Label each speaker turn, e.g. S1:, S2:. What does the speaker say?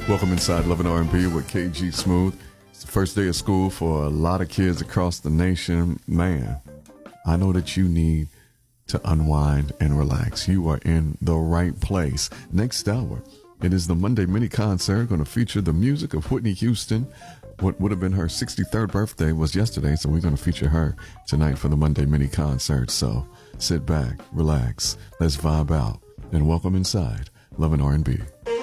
S1: Welcome inside Love and R&B with KG Smooth. It's the first day of school for a lot of kids across the nation. Man, I know that you need to unwind and relax. You are in the right place. Next hour, it is the Monday mini concert going to feature the music of Whitney Houston. What would have been her 63rd birthday was yesterday, so we're going to feature her tonight for the Monday mini concert. So sit back, relax, let's vibe out, and welcome inside Love and R&B.